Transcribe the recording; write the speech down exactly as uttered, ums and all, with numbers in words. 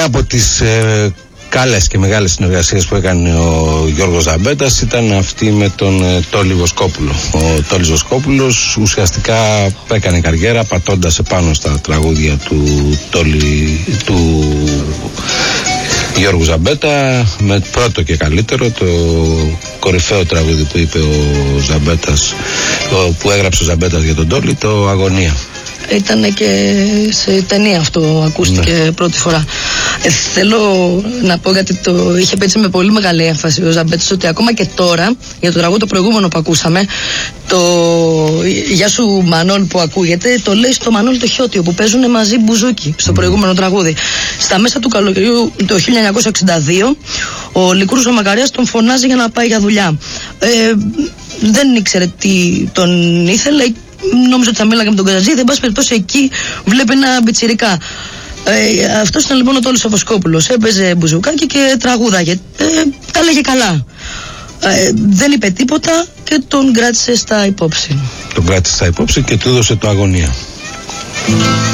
Μια από τις ε, καλές και μεγάλες συνεργασίες που έκανε ο Γιώργος Ζαμπέτας ήταν αυτή με τον ε, Τόλι Βοσκόπουλο. Ο Τόλις Βοσκόπουλος ουσιαστικά έκανε καριέρα πατώντας επάνω στα τραγούδια του Τόλι, του Γιώργου Ζαμπέτα, με πρώτο και καλύτερο το κορυφαίο τραγούδι που είπε ο Ζαμπέτας, που έγραψε ο Ζαμπέτας για τον Τόλι, το Αγωνία. Ήταν και σε ταινία αυτό, ακούστηκε ναι. πρώτη φορά. Ε, θέλω να πω γιατί το είχε πει έτσι με πολύ μεγάλη έμφαση ο Ζαμπέτας, ότι ακόμα και τώρα, για το τραγούδι το προηγούμενο που ακούσαμε, το Γεια σου Μανώλη που ακούγεται, το λέει στο Μανώλη το Χιώτιο που παίζουν μαζί μπουζούκι στο προηγούμενο τραγούδι. Στα μέσα του καλοκαιριού το χίλια εννιακόσια εξήντα δύο, ο Λικούρος ο Μακαρίας τον φωνάζει για να πάει για δουλειά. Ε, δεν ήξερε τι τον ήθελε. Νόμιζα ότι θα μίλαγε με τον Καζατζίδη. Εν πάση περιπτώσει, εκεί βλέπει ένα μπιτσιρικά. Ε, Αυτό ήταν λοιπόν ο Τόλις ο Βοσκόπουλος. Έπαιζε μπουζουκάκι και τραγούδαγε. Ε, τα λέγε καλά. Ε, δεν είπε τίποτα και τον κράτησε στα υπόψη. Τον κράτησε στα υπόψη και του έδωσε το Αγωνία.